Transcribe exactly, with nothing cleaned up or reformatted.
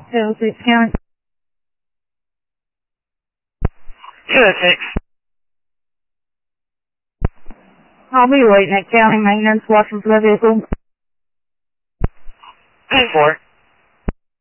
two oh six County. two oh six. I'll be waiting at county maintenance watching for the vehicle. ten four.